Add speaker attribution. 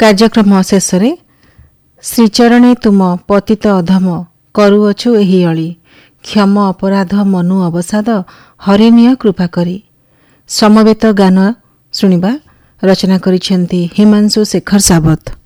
Speaker 1: କାର୍ଯ୍ୟକ୍ରମ ଶେଷରେ ଶ୍ରୀଚରଣେ ତୁମ ପତିତ ଅଧମ କରୁଅଛୁ ଏହି ଅଳି କ୍ଷମ ଅପରାଧ ମନୁ ଅବସାଦ ହରିନିୟ କୃପା କରି। ସମବେତ ଗାନ ଶୁଣିବା। ରଚନା କରିଛନ୍ତି ହିମାଂଶୁ ଶେଖର ସାବତ।